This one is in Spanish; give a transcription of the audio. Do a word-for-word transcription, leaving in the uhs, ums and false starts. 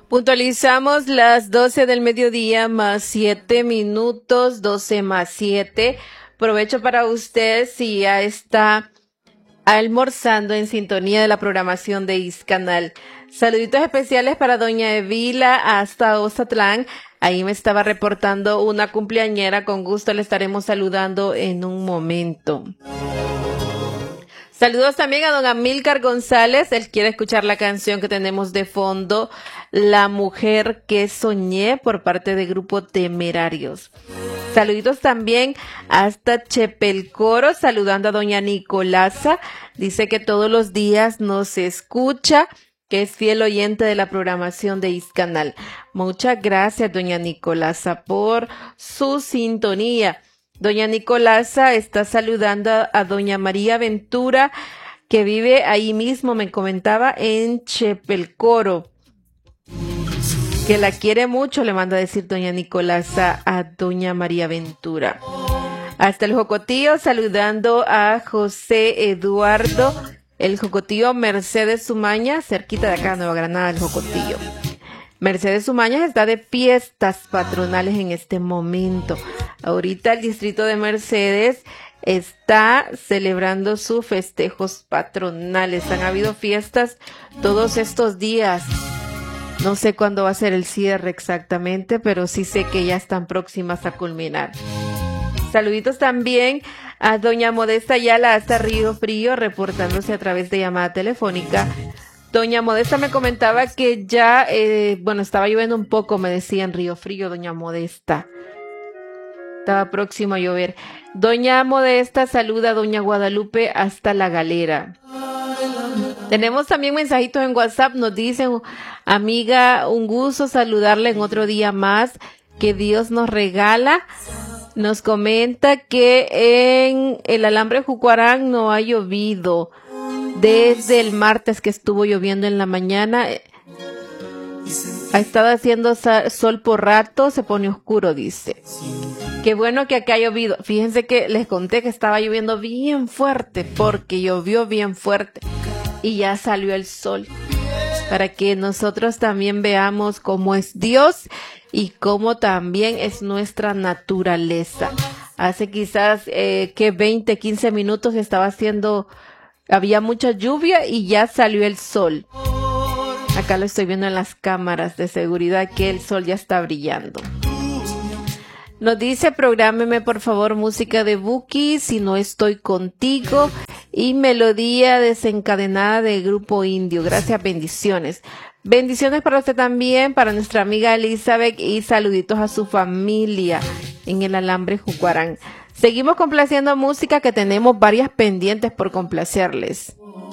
Puntualizamos las doce del mediodía más siete minutos, doce más siete. Provecho para usted si ya está almorzando en sintonía de la programación de Iscanal. Saluditos especiales para doña Evila hasta Ozatlán. Ahí me estaba reportando una cumpleañera. Con gusto le estaremos saludando en un momento. Saludos también a don Amílcar González. Él quiere escuchar la canción que tenemos de fondo, La Mujer que Soñé, por parte del grupo Temerarios. Saluditos también hasta Chepelcoro, saludando a doña Nicolasa. Dice que todos los días nos escucha, que es fiel oyente de la programación de Iscanal. Muchas gracias, doña Nicolasa, por su sintonía. Doña Nicolasa está saludando a doña María Ventura, que vive ahí mismo, me comentaba, en Chepelcoro, que la quiere mucho, le manda a decir doña Nicolasa a doña María Ventura. Hasta el Jocotillo, saludando a José Eduardo, el Jocotillo Mercedes Sumaña, cerquita de acá, Nueva Granada, el Jocotillo. Mercedes Sumaña está de fiestas patronales en este momento. Ahorita el distrito de Mercedes está celebrando sus festejos patronales. Han habido fiestas todos estos días. No sé cuándo va a ser el cierre exactamente, pero sí sé que ya están próximas a culminar. Saluditos también a doña Modesta Ayala hasta Río Frío, reportándose a través de llamada telefónica. Doña Modesta me comentaba que ya, eh, bueno, estaba lloviendo un poco, me decía en Río Frío, doña Modesta. Estaba próximo a llover. Doña Modesta saluda a doña Guadalupe hasta La Galera. Tenemos también mensajitos en WhatsApp, nos dicen, amiga, un gusto saludarle en otro día más que Dios nos regala. Nos comenta que en el Alambre Jucuarán no ha llovido. Desde el martes que estuvo lloviendo en la mañana, ha estado haciendo sol por rato, se pone oscuro, dice. Qué bueno que acá ha llovido. Fíjense que les conté que estaba lloviendo bien fuerte, porque llovió bien fuerte y ya salió el sol, para que nosotros también veamos cómo es Dios y cómo también es nuestra naturaleza. Hace quizás eh, que veinte, quince minutos estaba haciendo... Había mucha lluvia y ya salió el sol. Acá lo estoy viendo en las cámaras de seguridad que el sol ya está brillando. Nos dice, prográmeme por favor música de Buki, Si no estoy contigo, y melodía desencadenada del Grupo Indio. Gracias, bendiciones. Bendiciones para usted también, para nuestra amiga Elizabeth, y saluditos a su familia en el Alambre Jucuarán. Seguimos complaciendo música, que tenemos varias pendientes por complacerles.